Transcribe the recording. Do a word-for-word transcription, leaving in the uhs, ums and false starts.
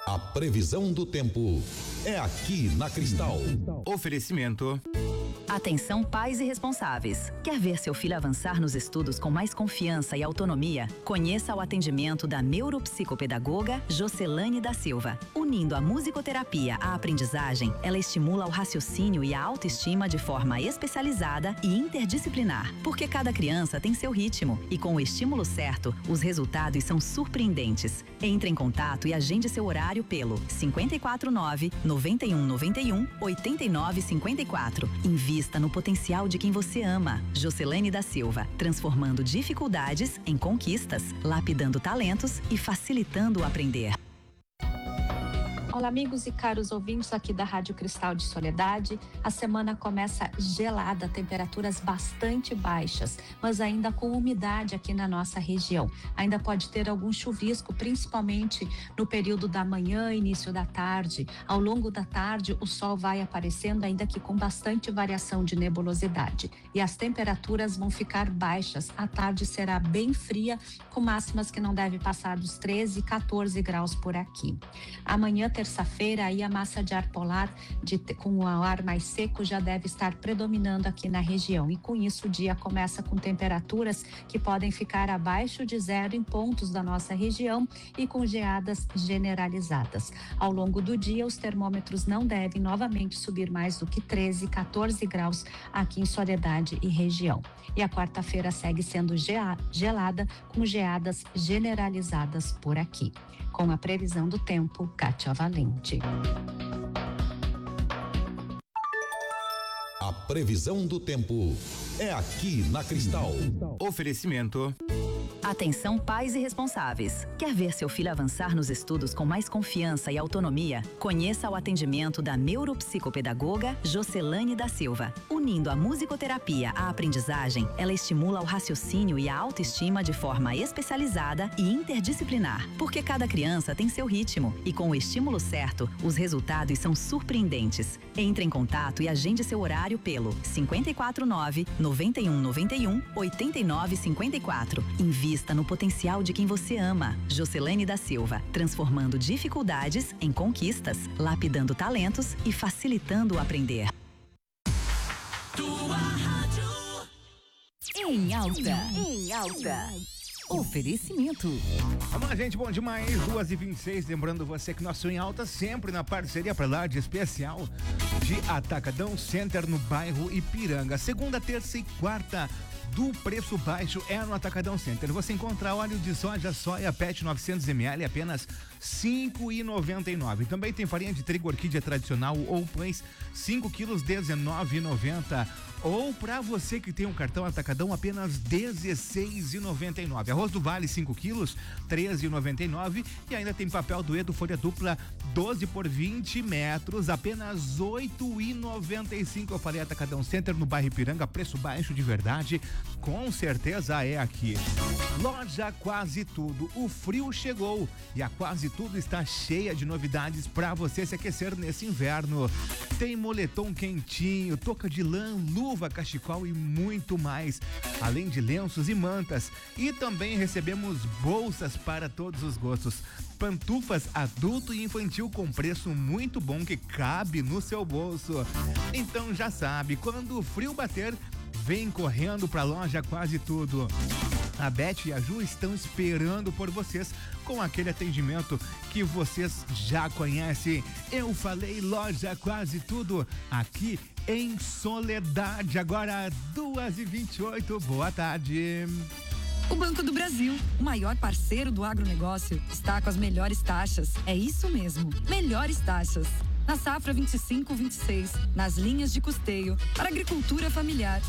A previsão do tempo é aqui na Cristal. Oferecimento. Atenção, pais e responsáveis. Quer ver seu filho avançar nos estudos com mais confiança e autonomia? Conheça o atendimento da neuropsicopedagoga Jocelane da Silva. Unindo a musicoterapia à aprendizagem, ela estimula o raciocínio e a autoestima de forma especializada e interdisciplinar. Porque cada criança tem seu ritmo e com o estímulo certo, os resultados são surpreendentes. Entre em contato e agende seu horário pelo cinco quatro nove, nove um nove um, oito nove cinco quatro. Invista no potencial de quem você ama. Jocelane da Silva, transformando dificuldades em conquistas, lapidando talentos e facilitando o aprender. Olá, amigos e caros ouvintes aqui da Rádio Cristal de Soledade. A semana começa gelada, temperaturas bastante baixas, mas ainda com umidade aqui na nossa região. Ainda pode ter algum chuvisco, principalmente no período da manhã e início da tarde. Ao longo da tarde, o sol vai aparecendo, ainda que com bastante variação de nebulosidade. E as temperaturas vão ficar baixas. A tarde será bem fria, com máximas que não devem passar dos treze, quatorze graus por aqui. Amanhã, terça-feira, aí a massa de ar polar de, com o ar mais seco já deve estar predominando aqui na região. E com isso o dia começa com temperaturas que podem ficar abaixo de zero em pontos da nossa região e com geadas generalizadas. Ao longo do dia, os termômetros não devem novamente subir mais do que treze, quatorze graus aqui em Soledade e região. E a quarta-feira segue sendo gelada, com geadas generalizadas por aqui. Com a previsão do tempo, Kátia Valente. A previsão do tempo é aqui na Cristal. Oferecimento. Atenção, pais e responsáveis. Quer ver seu filho avançar nos estudos com mais confiança e autonomia? Conheça o atendimento da neuropsicopedagoga Jocelane da Silva. Unindo a musicoterapia à aprendizagem, ela estimula o raciocínio e a autoestima de forma especializada e interdisciplinar. Porque cada criança tem seu ritmo e com o estímulo certo, os resultados são surpreendentes. Entre em contato e agende seu horário pelo cinco quatro nove, nove um nove um, oito nove cinco quatro. Invista no potencial de quem você ama. Jocelane da Silva, transformando dificuldades em conquistas, lapidando talentos e facilitando o aprender. Tua rádio. Em alta, em alta. Oferecimento. Vamos lá, gente, bom demais. duas e vinte e seis, lembrando você que nosso Em Alta sempre na parceria para lá de especial de Atacadão Center no bairro Ipiranga. Segunda, terça e quarta do preço baixo é no Atacadão Center. Você encontra óleo de soja, soia pet novecentos mililitros apenas cinco e noventa e nove. Também tem farinha de trigo orquídea tradicional ou pães cinco quilos dezenove e noventa. Ou para você que tem um cartão Atacadão apenas dezesseis e noventa e nove. Arroz do Vale cinco quilos treze e noventa e nove. E ainda tem papel dueto folha dupla doze por vinte metros apenas oito e noventa e cinco. Eu falei Atacadão Center no bairro Ipiranga, preço baixo de verdade. Com certeza é aqui. Loja Quase Tudo. O frio chegou e a Quase Tudo está cheia de novidades para você se aquecer nesse inverno. Tem moletom quentinho, touca de lã, luva, cachecol e muito mais, além de lenços e mantas. E também recebemos bolsas para todos os gostos. Pantufas adulto e infantil com preço muito bom que cabe no seu bolso. Então já sabe, quando o frio bater, vem correndo pra Loja Quase Tudo. A Beth e a Ju estão esperando por vocês com aquele atendimento que vocês já conhecem. Eu falei Loja Quase Tudo aqui em Soledade. Agora duas e vinte e oito. Boa tarde. O Banco do Brasil, o maior parceiro do agronegócio, está com as melhores taxas. É isso mesmo, melhores taxas. Na safra vinte e cinco, vinte e seis, nas linhas de custeio, para agricultura familiar.